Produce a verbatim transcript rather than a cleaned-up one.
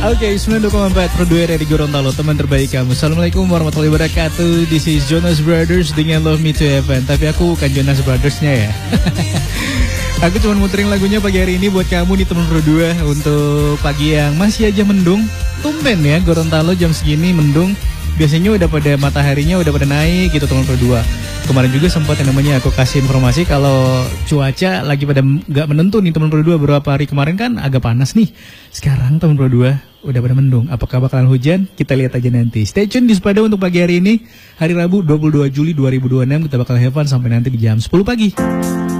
Oke, sembilan puluh dua koma empat Produer dari Gorontalo, teman terbaik kamu. Assalamualaikum warahmatullahi wabarakatuh. This is Jonas Brothers dengan Love Me to Heaven. Tapi aku bukan Jonas Brothers-nya ya. Aku cuma muterin lagunya pagi hari ini buat kamu nih teman berdua. Untuk pagi yang masih aja mendung. Tumben ya Gorontalo jam segini mendung. Biasanya udah pada mataharinya udah pada naik gitu teman berdua. Kemarin juga sempat yang namanya aku kasih informasi kalau cuaca lagi pada nggak menentu nih teman berdua. Beberapa hari kemarin kan agak panas nih. Sekarang teman berdua udah pada mendung. Apakah bakalan hujan? Kita lihat aja nanti. Stay tune di Sepada untuk pagi hari ini. Hari Rabu dua puluh dua Juli dua ribu dua puluh enam. Kita bakal have fun sampai nanti di jam sepuluh pagi.